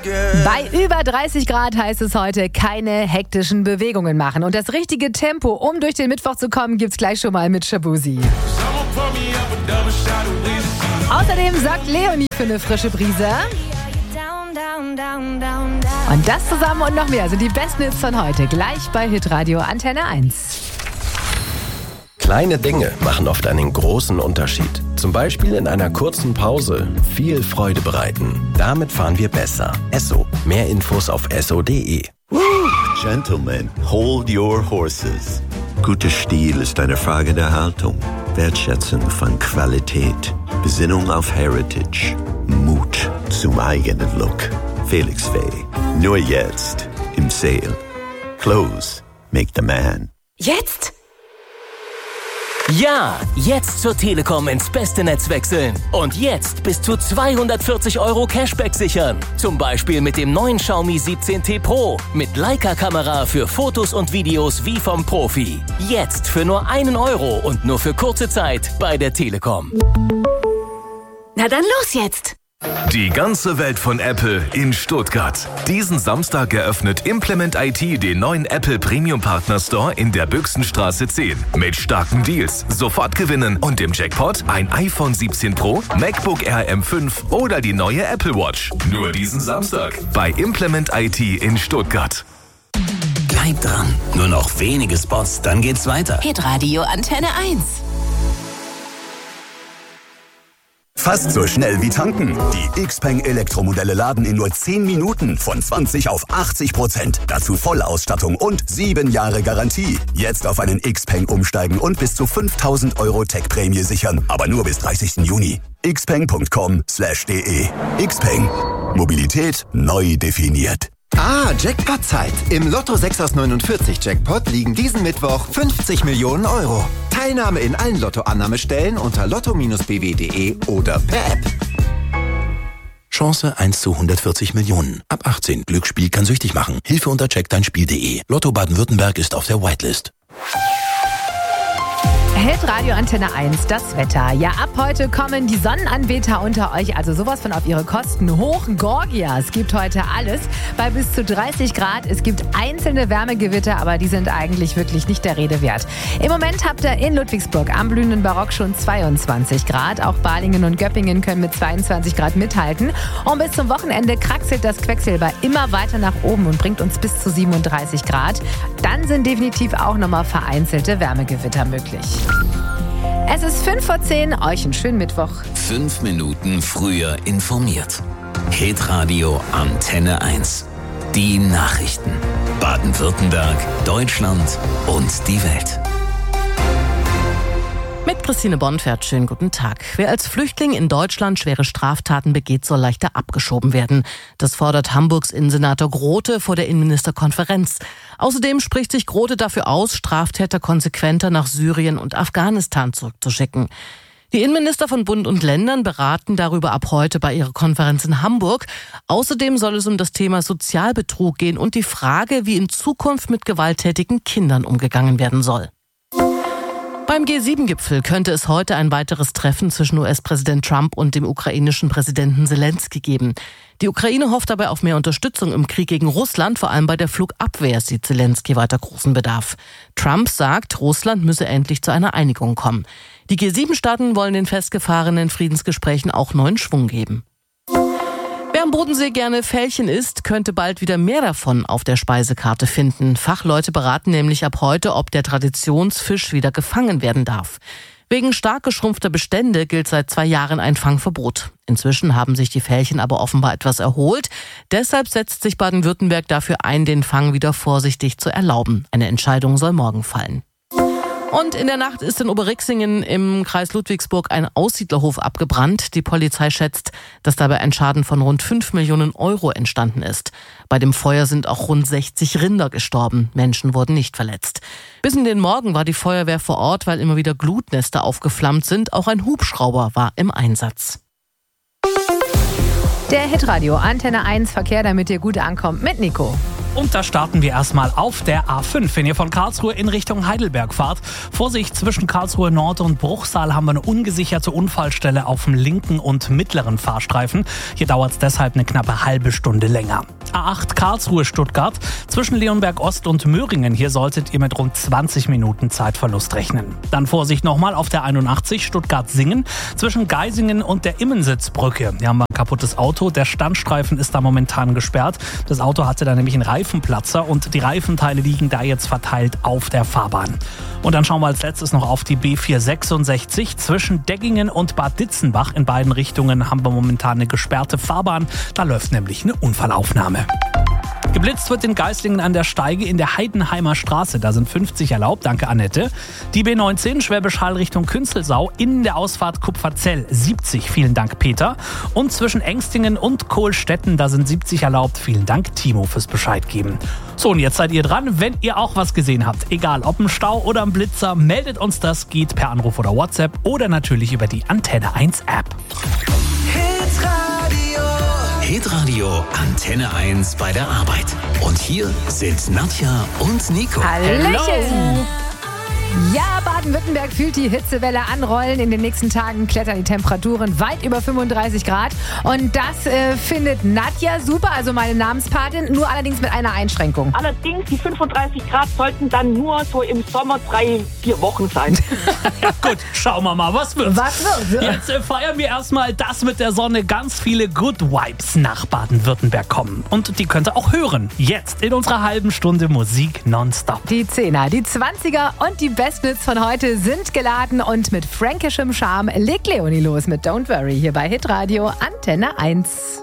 Bei über 30 Grad heißt es heute, keine hektischen Bewegungen machen. Und das richtige Tempo, um durch den Mittwoch zu kommen, gibt's gleich schon mal mit Shabuzi. Außerdem sorgt Leonie für eine frische Brise. Und das zusammen und noch mehr sind die besten Hits von heute, gleich bei Hitradio Antenne 1. Kleine Dinge machen oft einen großen Unterschied. Zum Beispiel in einer kurzen Pause viel Freude bereiten. Damit fahren wir besser. Esso. Mehr Infos auf esso.de. Gentlemen, hold your horses. Guter Stil ist eine Frage der Haltung, Wertschätzung von Qualität, Besinnung auf Heritage, Mut zum eigenen Look. Felix Faye. Nur jetzt im Sale. Clothes make the man. Jetzt? Ja, jetzt zur Telekom ins beste Netz wechseln. Und jetzt bis zu 240 € Cashback sichern. Zum Beispiel mit dem neuen Xiaomi 17T Pro. Mit Leica-Kamera für Fotos und Videos wie vom Profi. Jetzt für nur 1 € und nur für kurze Zeit bei der Telekom. Na dann los jetzt! Die ganze Welt von Apple in Stuttgart. Diesen Samstag eröffnet Implement IT den neuen Apple Premium Partner Store in der Büchsenstraße 10. Mit starken Deals, sofort gewinnen und im Jackpot ein iPhone 17 Pro, MacBook Air M5 oder die neue Apple Watch. Nur diesen Samstag bei Implement IT in Stuttgart. Bleibt dran. Nur noch wenige Spots, dann geht's weiter. Hitradio Antenne 1. Fast so schnell wie tanken. Die Xpeng Elektromodelle laden in nur 10 Minuten von 20 auf 80%. Dazu Vollausstattung und 7 Jahre Garantie. Jetzt auf einen Xpeng umsteigen und bis zu 5.000 € Tech-Prämie sichern. Aber nur bis 30. Juni. xpeng.com/de. Xpeng. Mobilität neu definiert. Jackpot-Zeit. Im Lotto 6 aus 49 Jackpot liegen diesen Mittwoch 50 Millionen €. Teilnahme in allen Lotto-Annahmestellen unter lotto-bw.de oder per App. Chance 1 zu 140 Millionen. Ab 18. Glücksspiel kann süchtig machen. Hilfe unter checkdeinspiel.de. Lotto Baden-Württemberg ist auf der Whitelist. Hitradio Antenne 1, das Wetter. Ja, ab heute kommen die Sonnenanbeter unter euch, also sowas von auf ihre Kosten hoch. Gorgia, es gibt heute alles bei bis zu 30 Grad. Es gibt einzelne Wärmegewitter, aber die sind eigentlich wirklich nicht der Rede wert. Im Moment habt ihr in Ludwigsburg am blühenden Barock schon 22 Grad. Auch Balingen und Göppingen können mit 22 Grad mithalten. Und bis zum Wochenende kraxelt das Quecksilber immer weiter nach oben und bringt uns bis zu 37 Grad. Dann sind definitiv auch nochmal vereinzelte Wärmegewitter möglich. Es ist 5:10, euch einen schönen Mittwoch. 5 Minuten früher informiert. Hitradio Antenne 1. Die Nachrichten. Baden-Württemberg, Deutschland und die Welt. Mit Christine Bonfert, schönen guten Tag. Wer als Flüchtling in Deutschland schwere Straftaten begeht, soll leichter abgeschoben werden. Das fordert Hamburgs Innensenator Grote vor der Innenministerkonferenz. Außerdem spricht sich Grote dafür aus, Straftäter konsequenter nach Syrien und Afghanistan zurückzuschicken. Die Innenminister von Bund und Ländern beraten darüber ab heute bei ihrer Konferenz in Hamburg. Außerdem soll es um das Thema Sozialbetrug gehen und die Frage, wie in Zukunft mit gewalttätigen Kindern umgegangen werden soll. Beim G7-Gipfel könnte es heute ein weiteres Treffen zwischen US-Präsident Trump und dem ukrainischen Präsidenten Selenskyj geben. Die Ukraine hofft dabei auf mehr Unterstützung im Krieg gegen Russland, vor allem bei der Flugabwehr sieht Selenskyj weiter großen Bedarf. Trump sagt, Russland müsse endlich zu einer Einigung kommen. Die G7-Staaten wollen den festgefahrenen Friedensgesprächen auch neuen Schwung geben. Wer am Bodensee gerne Felchen isst, könnte bald wieder mehr davon auf der Speisekarte finden. Fachleute beraten nämlich ab heute, ob der Traditionsfisch wieder gefangen werden darf. Wegen stark geschrumpfter Bestände gilt seit 2 Jahren ein Fangverbot. Inzwischen haben sich die Felchen aber offenbar etwas erholt. Deshalb setzt sich Baden-Württemberg dafür ein, den Fang wieder vorsichtig zu erlauben. Eine Entscheidung soll morgen fallen. Und in der Nacht ist in Oberriexingen im Kreis Ludwigsburg ein Aussiedlerhof abgebrannt. Die Polizei schätzt, dass dabei ein Schaden von rund 5 Millionen € entstanden ist. Bei dem Feuer sind auch rund 60 Rinder gestorben. Menschen wurden nicht verletzt. Bis in den Morgen war die Feuerwehr vor Ort, weil immer wieder Glutnester aufgeflammt sind. Auch ein Hubschrauber war im Einsatz. Der Hitradio Antenne 1 Verkehr, damit ihr gut ankommt mit Nico. Und da starten wir erstmal auf der A5. Wenn ihr von Karlsruhe in Richtung Heidelberg fahrt, Vorsicht, zwischen Karlsruhe Nord und Bruchsal haben wir eine ungesicherte Unfallstelle auf dem linken und mittleren Fahrstreifen. Hier dauert es deshalb eine knappe halbe Stunde länger. A8 Karlsruhe-Stuttgart, zwischen Leonberg Ost und Möhringen. Hier solltet ihr mit rund 20 Minuten Zeitverlust rechnen. Dann Vorsicht nochmal auf der 81 Stuttgart-Singen, zwischen Geisingen und der Immensitzbrücke. Hier haben wir ein kaputtes Auto. Der Standstreifen ist da momentan gesperrt. Das Auto hatte da nämlich einen Reifenplatzer und die Reifenteile liegen da jetzt verteilt auf der Fahrbahn. Und dann schauen wir als letztes noch auf die B466. Zwischen Deggingen und Bad Ditzenbach in beiden Richtungen haben wir momentan eine gesperrte Fahrbahn. Da läuft nämlich eine Unfallaufnahme. Geblitzt wird in Geislingen an der Steige in der Heidenheimer Straße. Da sind 50 erlaubt, danke Annette. Die B19 Schwäbisch Hall Richtung Künzelsau in der Ausfahrt Kupferzell 70, vielen Dank Peter. Und zwischen Engstingen und Kohlstetten, da sind 70 erlaubt, vielen Dank Timo fürs Bescheid geben. So, und jetzt seid ihr dran, wenn ihr auch was gesehen habt. Egal ob ein Stau oder ein Blitzer, meldet uns das, geht per Anruf oder WhatsApp oder natürlich über die Antenne 1 App. Hitradio Antenne 1 bei der Arbeit. Und hier sind Nadja und Nico. Hallöchen! Ja, Baden-Württemberg fühlt die Hitzewelle anrollen. In den nächsten Tagen klettern die Temperaturen weit über 35 Grad. Und das findet Nadja super, also meine Namenspatin, nur allerdings mit einer Einschränkung. Allerdings, die 35 Grad sollten dann nur so im Sommer 3-4 Wochen sein. Ja gut, schauen wir mal, was wird. Was wird? Jetzt feiern wir erstmal, dass mit der Sonne ganz viele Good Vibes nach Baden-Württemberg kommen. Und die könnt ihr auch hören. Jetzt in unserer halben Stunde Musik nonstop. Die 10er, die 20er und die Bestnits von heute sind geladen und mit fränkischem Charme legt Leonie los mit Don't Worry hier bei Hitradio Antenne 1.